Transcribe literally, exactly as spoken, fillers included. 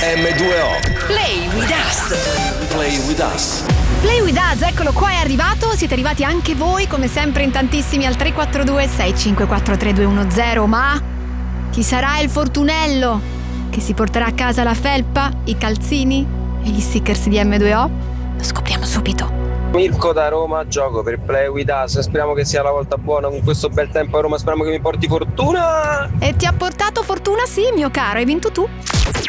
emme due o. Play with us. Play with us. Play with us, eccolo qua, è arrivato. Siete arrivati anche voi, come sempre in tantissimi, al tre quattro due sei cinque quattro tre due uno zero. Ma chi sarà il fortunello che si porterà a casa la felpa, i calzini e gli stickers di emme due o? Lo scopriamo subito. Mirko da Roma, gioco per Play with us. Speriamo che sia la volta buona con questo bel tempo a Roma. Speriamo che mi porti fortuna. E ti ha portato fortuna, sì, mio caro, hai vinto tu.